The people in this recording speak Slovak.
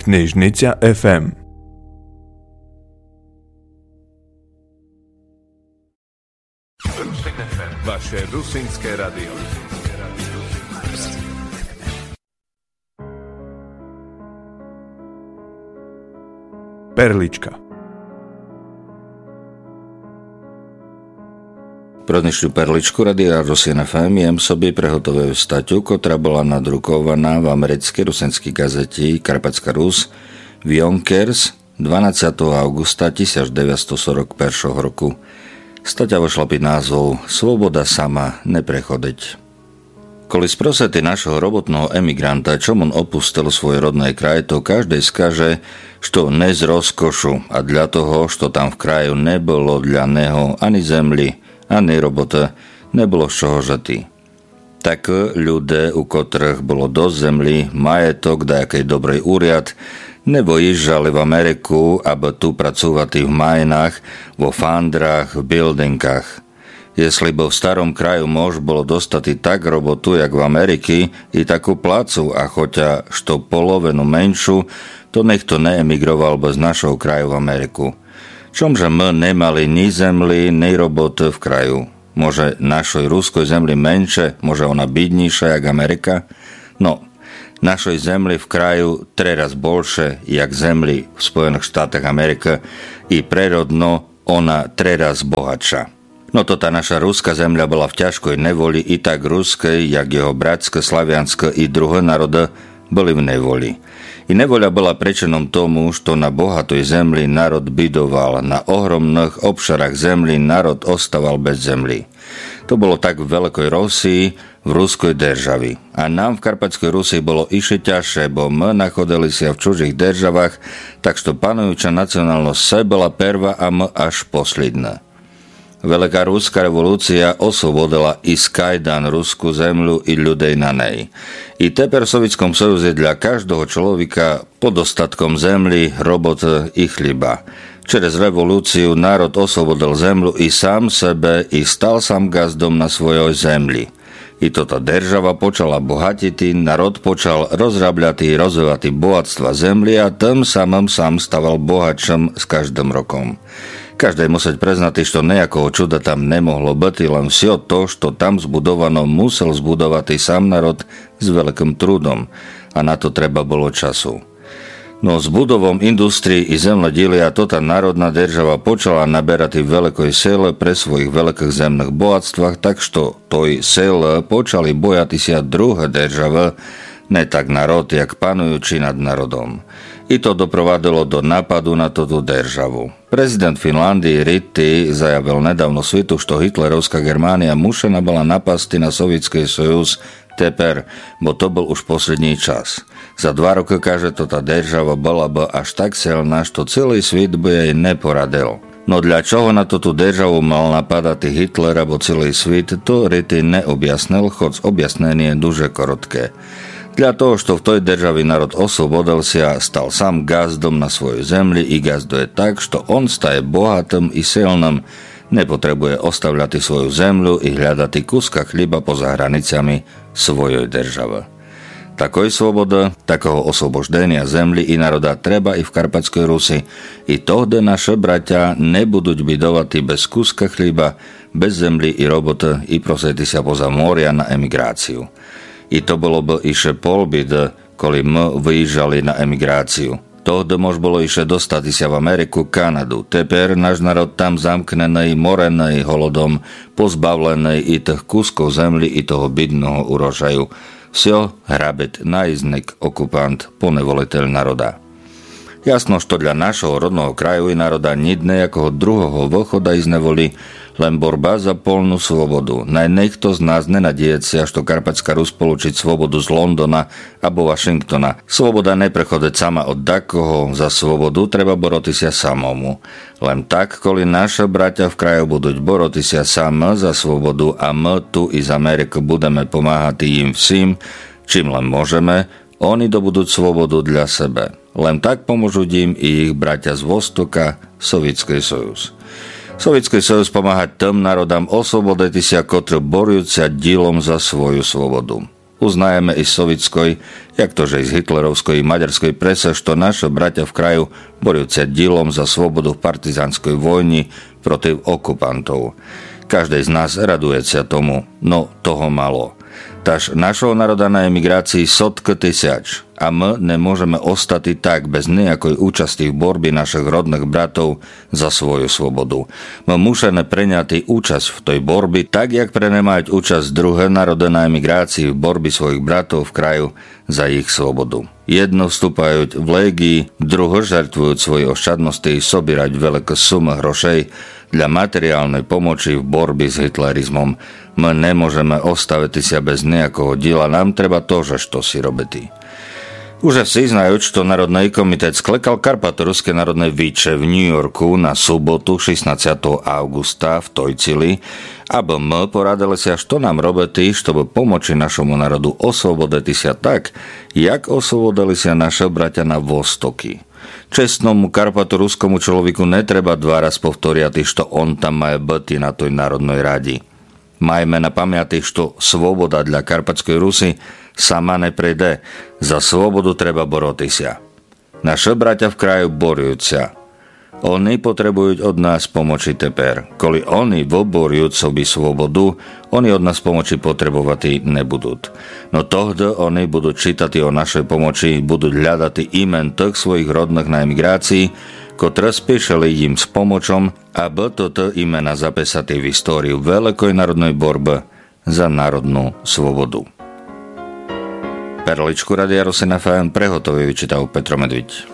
Knižnica FM. Vaše rusínske radio. Perlička. Pro dnešnú perličku Radia Rusin FM jem sobie prehotovую staťu, ktorá bola nadrukovaná v americkej rusinskej gazete Karpatská Rus v Yonkers 12. augusta 1941 roku. Staťa vošla pod názov Svoboda sama neprechodeť. Koli sprosety našeho robotného emigranta, čom on opustil svoj rodný kraj, to každej skaže, što ne z rozkošu a dla toho, što tam v kraju nebolo dla neho ani zemli, ani robota, nebolo z čoho žati. Tak ľudia, u ktorých bolo dosť zemli, majetok, dajakej dobrej úriad, nebo jižali v Ameriku, aby tu pracovali v majnách, vo fandrách, v buildingách. Jestli bol v starom kraju mož bolo dostati tak robotu, jak v Ameriky, i takú plácu, a choťa što polovenu menšu, to niekto neemigroval bez našho kraju v Ameriku. Čomže my nemali ni zemli, ni roboty v kraju. Môže našoj ruskoj zemli menšie, môže ona bidnejšia jak Amerika? No, našoj zemli v kraju treraz bolšie, jak zemli v Spojených štátoch Amerika, i prerodno ona treraz bohatša. No to tá naša ruská zemľa bola v ťažkoj nevoli, i tak ruskej, jak jeho bratské, slavianské i druhé národy boli v nevoli. I nevoľa bola prečinom tomu, što na bohatoj zemli národ bydoval, na ohromných obšarách zemli národ ostával bez zemli. To bolo tak v Veľkej Rusii, v ruskoj državi. A nám v Karpatskej Rusii bolo ište ťažšie, bo my nachodili sa v čužích državách, tak što panujúča nacionálnosť se bola perva a my až posledná. Veľká ruská revolúcia osvobodila i skajdan ruskú zemľu i ľudej na nej. I teper v Sovietskom sojuze dla každého človeka pod dostatkom zemli, robot i chliba. Čerez revolúciu národ osvobodil zemľu i sám sebe i stal sám gazdom na svojoj zemli. I toto država počala bohatiti, národ počal rozrábľati i rozvíjati bohatstva zemli a tým samým sám staval bohatším s každým rokom. Každej musieť preznať, što nejakého čuda tam nemohlo byť, len vsio to, što tam zbudovano, musel zbudovať i sám národ s veľkým trudom. A na to treba bolo času. No s budovom industrii i zemlodielia tota národná država počala naberať i veľkoj sile pre svojich veľkých zemných bohatstvách, tak što toj sile počali bojati sa druhé države, ne tak národ, jak panujúci nad národom. I to doprovadilo do napadu na túto državu. Prezident Finlandii Ritti zajavil nedávno svitu, što hitlerovská Germánia mušena bola napasti na Sovietský sojuz teper, bo to bol už posledný čas. Za 2 roky, kaže, to tá država bola by až tak silná, što celý svit by jej neporadil. No dla čoho na túto državu mal napadať Hitler alebo celý svit, to Ritti neobjasnil, choć objasnenie je duže korotké. Dla toho, što v toj državi národ osvobodil sa, stal sám gazdom na svojej zemli i gazduje tak, što on staje bohatým i silným, nepotrebuje ostavľať svoju zemľu i hľadať kuska chliba poza hranicami svojej države. Takoj svobody, takého osvoboždenia zemli i národa treba i v Karpatskej Rusi. I tohde naše bratia nebudú bydovať bez kuska chliba, bez zemli i roboty i prosejti sa poza moria na emigráciu. I to bolo by iše polbid, koli my vyjíždžali na emigráciu. Tohde mož bolo iše dostati sa v Ameriku, Kanadu. Teper náš národ tam zamknený, morený holodom, pozbavlený i tých kuskov zemli i toho bydného urožaju. Vsio hrabet naiznik, okupant, ponevoliteľ národa. Jasno, što dla našho rodného kraju i národa nid nejakého druhého východa iz nevoli, len borba za polnú svobodu. Nikto z nás nenadieje sa, što Karpatská Rus polučiť svobodu z Londona alebo Washingtona. Svoboda neprechodeť sama od dakoho, za svobodu treba boroti sa samomu. Len tak, koli naše bratia v kraju budú boroti sa sami za svobodu a my tu iz Ameriky budeme pomáhať im vším, čím len môžeme, oni dobudú svobodu dla sebe. Len tak pomôžu im i ich bratia z Vostoka, Sovietský sojuz. Sovietský sojuz pomáha tým národám oslobodiť sa, ktorí bojujú sa dílom za svoju svobodu. Uznajeme i sovětskoj, jak to, že i z hitlerovskoj i maďarskoj prese, što naše bratia v kraju borujúce dílom za svobodu v partizánskoj vojni protiv okupantov. Každej z nás raduje sa tomu, no toho malo. Taž našou národa na emigrácii sotk tysiač a my nemôžeme ostať tak bez nejakej účasti v borbi našich rodných bratov za svoju svobodu. My musíme preňať účasť v tej borbi, tak jak prenemať účasť druhé národy na emigrácii v borbi svojich bratov v kraju za ich svobodu. Jedno vstúpajúc v légii, druho žertvujúc svoje oščadnosti sobierať veľké sumy hrošej dla materiálnej pomoci v borbi s hitlerizmom. My nemôžeme ostaviť sa bez nejakého díla, nám treba to, že što si robiti. Už vsi znajú, što Národný komitet sklekal Karpato-Ruské národné výče v New Yorku na sobotu 16. augusta v Tojcili, aby my poradili sa, što nám robiti, чтобы pomoci našemu národu osvoboditi sa tak, jak osvobodili sa naše bratia na Vostoky. Čestnomu Karpato-Ruskomu človeku netreba dva raz povtoriať, što on tam má byť na toj národnej radi. Majme na pamäti, što svoboda dla Karpatskej Rusy sama neprejde. Za svobodu treba boroti sa. Naše bratia v kraju borujú sa. Oni potrebujú od nás pomoci teper. Koli oni voborujú sobi svobodu, oni od nás pomoci potrebovati nebudú. No tohdy oni budú čítať o našej pomoci, budú hľadať imen tých svojich rodných na emigrácii, ktoré spíšali im s pomocom, aby toto imena zapísali v históriu veľkej národnej borby za národnú svobodu. Perličku Radia Rosin FM prehotový vyčítal Petro Medviť.